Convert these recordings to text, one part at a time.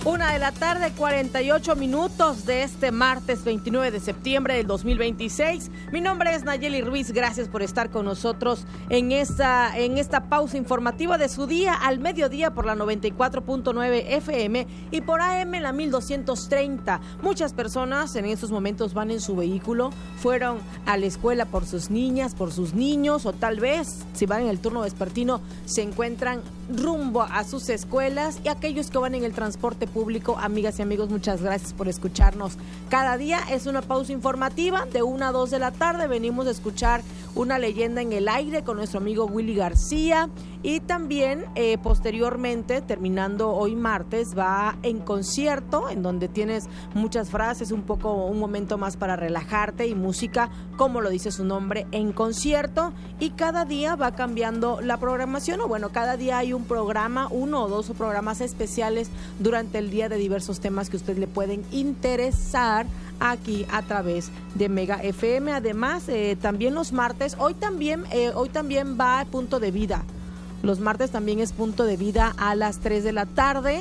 1:48 p.m. de este martes 29 de septiembre del 2026. Mi nombre es Nayeli Ruiz. Gracias por estar con nosotros en esta pausa informativa de su día al mediodía por la 94.9 FM y por AM la 1230. Muchas personas en estos momentos van en su vehículo, fueron a la escuela por sus niñas, por sus niños, o tal vez si van en el turno vespertino se encuentran rumbo a sus escuelas, y aquellos que van en el transporte público, amigas y amigos, muchas gracias por escucharnos. Cada día es una pausa informativa de 1 a 2 de la tarde. Venimos a escuchar una leyenda en el aire con nuestro amigo Willy García, y también posteriormente, terminando hoy martes, va en concierto, en donde tienes muchas frases, un momento más para relajarte y música, como lo dice su nombre, en concierto. Y cada día va cambiando la programación, o bueno, cada día hay un programa, 1 o 2 programas especiales durante el día de diversos temas que a usted le pueden interesar aquí a través de Mega FM. Además, también los martes, hoy también va Punto de Vida. Los martes también es Punto de Vida a las 3 de la tarde.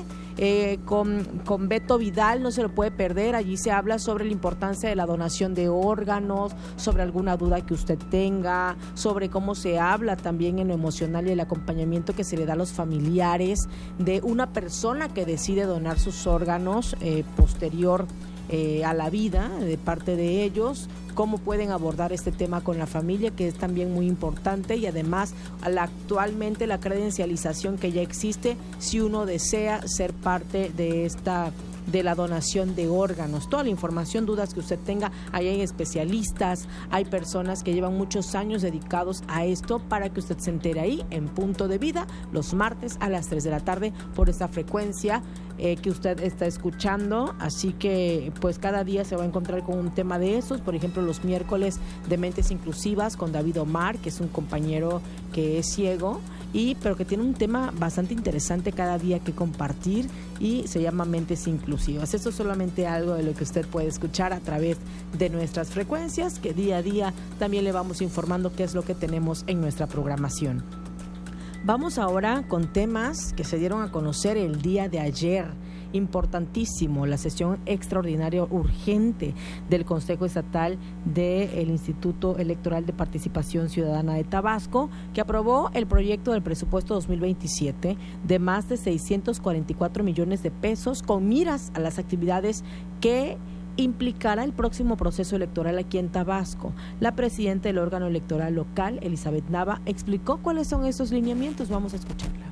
Con Beto Vidal, no se lo puede perder. Allí se habla sobre la importancia de la donación de órganos, sobre alguna duda que usted tenga, sobre cómo se habla también en lo emocional y el acompañamiento que se le da a los familiares de una persona que decide donar sus órganos posterior a la vida de parte de ellos. Cómo pueden abordar este tema con la familia, que es también muy importante, y además actualmente la credencialización que ya existe si uno desea ser parte de la donación de órganos. Toda la información, dudas que usted tenga, ahí hay especialistas, hay personas que llevan muchos años dedicados a esto, para que usted se entere ahí en Punto de Vida los martes a las 3 de la tarde por esta frecuencia que usted está escuchando. Así que pues cada día se va a encontrar con un tema de esos. Por ejemplo, los miércoles de Mentes Inclusivas con David Omar, que es un compañero que es ciego, pero que tiene un tema bastante interesante cada día que compartir, y se llama Mentes Inclusivas. Esto es solamente algo de lo que usted puede escuchar a través de nuestras frecuencias, que día a día también le vamos informando qué es lo que tenemos en nuestra programación. Vamos ahora con temas que se dieron a conocer el día de ayer. Importantísimo, la sesión extraordinaria urgente del Consejo Estatal del Instituto Electoral de Participación Ciudadana de Tabasco, que aprobó el proyecto del presupuesto 2027 de más de 644 millones de pesos, con miras a las actividades que implicará el próximo proceso electoral aquí en Tabasco. La presidenta del órgano electoral local, Elizabeth Nava, explicó cuáles son esos lineamientos. Vamos a escucharla.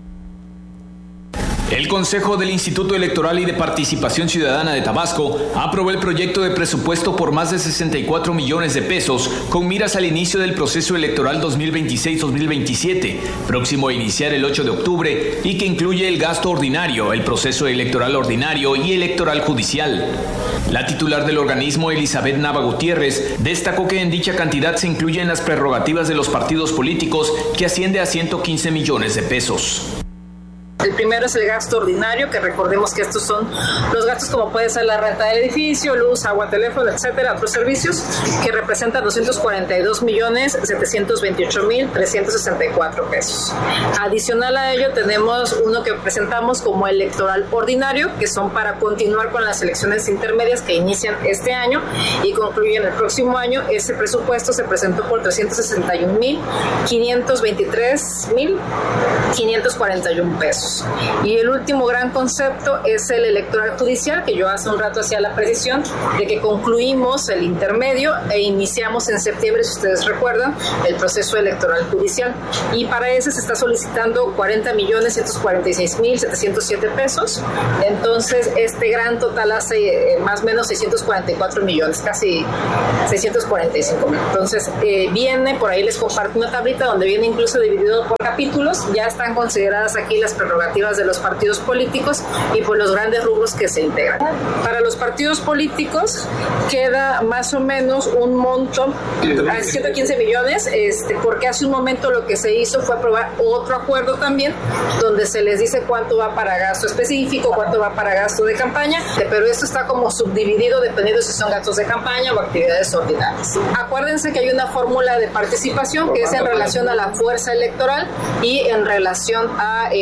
El Consejo del Instituto Electoral y de Participación Ciudadana de Tabasco aprobó el proyecto de presupuesto por más de 64 millones de pesos con miras al inicio del proceso electoral 2026-2027, próximo a iniciar el 8 de octubre, y que incluye el gasto ordinario, el proceso electoral ordinario y electoral judicial. La titular del organismo, Elizabeth Nava Gutiérrez, destacó que en dicha cantidad se incluyen las prerrogativas de los partidos políticos, que asciende a 115 millones de pesos. El primero es el gasto ordinario, que recordemos que estos son los gastos como puede ser la renta del edificio, luz, agua, teléfono, etcétera, otros servicios, que representan 242.728.364 pesos. Adicional a ello tenemos uno que presentamos como electoral ordinario, que son para continuar con las elecciones intermedias que inician este año y concluyen el próximo año. Ese presupuesto se presentó por 361.523.541 pesos. Y el último gran concepto es el electoral judicial, que yo hace un rato hacía la precisión de que concluimos el intermedio e iniciamos en septiembre, si ustedes recuerdan, el proceso electoral judicial. Y para ese se está solicitando 40.146.707 pesos. Entonces, este gran total hace más o menos 644 millones, casi 645 mil. Entonces, viene, por ahí les comparto una tablita donde viene incluso dividido por capítulos. Ya están consideradas aquí las prerrogativas de los partidos políticos y por los grandes rubros que se integran. Para los partidos políticos queda más o menos un monto a 115 millones, porque hace un momento lo que se hizo fue aprobar otro acuerdo también, donde se les dice cuánto va para gasto específico, cuánto va para gasto de campaña, pero esto está como subdividido dependiendo si son gastos de campaña o actividades ordinarias. Acuérdense que hay una fórmula de participación que es en relación a la fuerza electoral y en relación a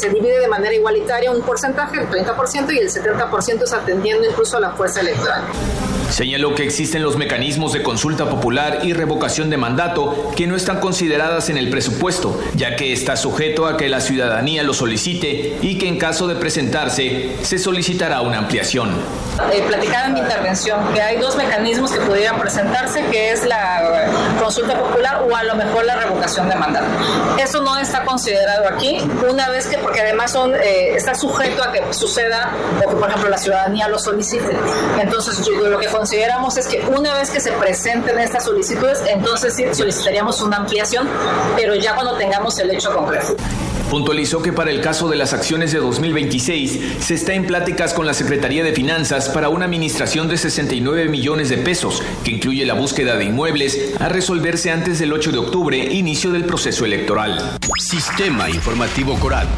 se divide de manera igualitaria un porcentaje, el 30%, y el 70% es atendiendo incluso a la fuerza electoral. Señaló que existen los mecanismos de consulta popular y revocación de mandato que no están consideradas en el presupuesto, ya que está sujeto a que la ciudadanía lo solicite y que en caso de presentarse se solicitará una ampliación. Platicaba en mi intervención que hay dos mecanismos que pudieran presentarse, que es la consulta popular o a lo mejor la revocación de mandato. Eso no está considerado aquí, una vez que, porque además está sujeto a que suceda o que, por ejemplo, la ciudadanía lo solicite. Entonces, lo que consideramos es que una vez que se presenten estas solicitudes, entonces sí solicitaríamos una ampliación, pero ya cuando tengamos el hecho concreto. Puntualizó que para el caso de las acciones de 2026 se está en pláticas con la Secretaría de Finanzas para una administración de 69 millones de pesos, que incluye la búsqueda de inmuebles a resolverse antes del 8 de octubre, inicio del proceso electoral. Sistema Informativo Coral.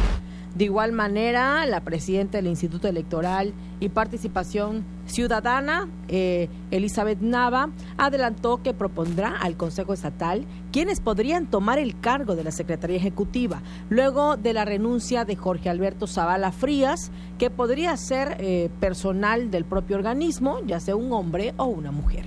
De igual manera, la presidenta del Instituto Electoral y Participación Ciudadana, Elizabeth Nava, adelantó que propondrá al Consejo Estatal quienes podrían tomar el cargo de la Secretaría Ejecutiva, luego de la renuncia de Jorge Alberto Zavala Frías, que podría ser personal del propio organismo, ya sea un hombre o una mujer.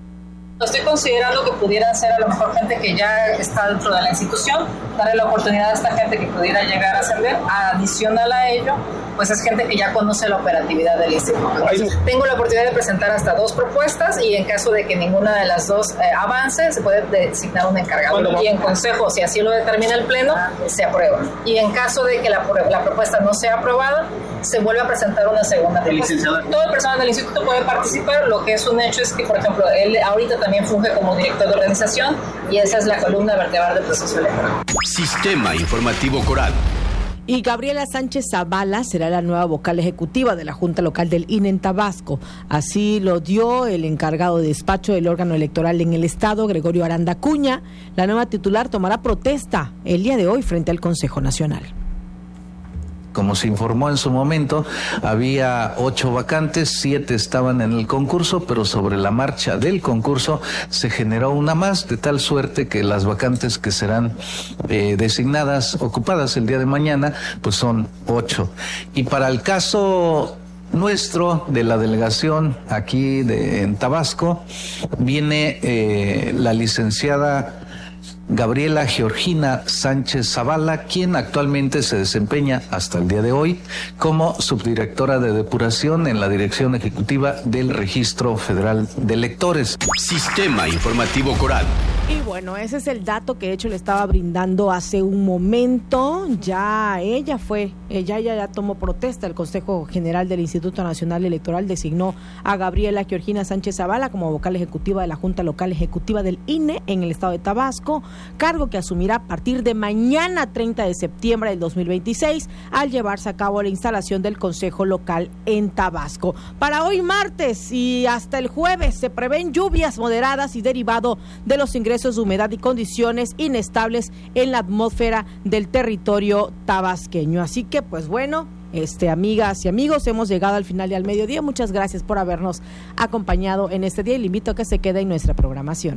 Estoy considerando que pudieran ser a lo mejor gente que ya está dentro de la institución, darle la oportunidad a esta gente que pudiera llegar a ascender. Adicional a ello, pues es gente que ya conoce la operatividad del instituto. Entonces, tengo la oportunidad de presentar hasta 2 propuestas y en caso de que ninguna de las 2 avance, se puede designar un encargado. Y en consejo, si así lo determina el Pleno, se aprueba. Y en caso de que la propuesta no sea aprobada, se vuelve a presentar una segunda propuesta. Todo el personal del instituto puede participar. Lo que es un hecho es que, por ejemplo, él ahorita también funge como director de organización y esa es la columna vertebral del proceso electoral. Sistema Informativo Coral. Y Gabriela Sánchez Zavala será la nueva vocal ejecutiva de la Junta Local del INE en Tabasco. Así lo dio el encargado de despacho del órgano electoral en el estado, Gregorio Aranda Acuña. La nueva titular tomará protesta el día de hoy frente al Consejo Nacional. Como se informó en su momento, había 8 vacantes, 7 estaban en el concurso, pero sobre la marcha del concurso se generó una más, de tal suerte que las vacantes que serán designadas, ocupadas el día de mañana, pues son 8. Y para el caso nuestro, de la delegación aquí en Tabasco, viene la licenciada Gabriela Georgina Sánchez Zavala, quien actualmente se desempeña hasta el día de hoy como subdirectora de depuración en la Dirección Ejecutiva del Registro Federal de Electores. Sistema Informativo Coral. Y bueno, ese es el dato que de hecho le estaba brindando hace un momento. Ya tomó protesta. El Consejo General del Instituto Nacional Electoral designó a Gabriela Georgina Sánchez Zavala como vocal ejecutiva de la Junta Local Ejecutiva del INE en el estado de Tabasco, cargo que asumirá a partir de mañana 30 de septiembre del 2026 al llevarse a cabo la instalación del Consejo Local en Tabasco. Para hoy martes y hasta el jueves se prevén lluvias moderadas y derivado de los ingresos de humedad y condiciones inestables en la atmósfera del territorio tabasqueño. Así que pues bueno, amigas y amigos, hemos llegado al final y al mediodía. Muchas gracias por habernos acompañado en este día y le invito a que se quede en nuestra programación.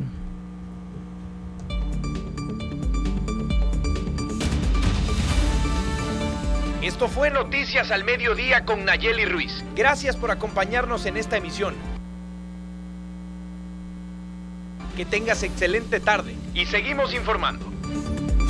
Esto fue Noticias al Mediodía con Nayeli Ruiz. Gracias por acompañarnos en esta emisión. Que tengas excelente tarde y seguimos informando.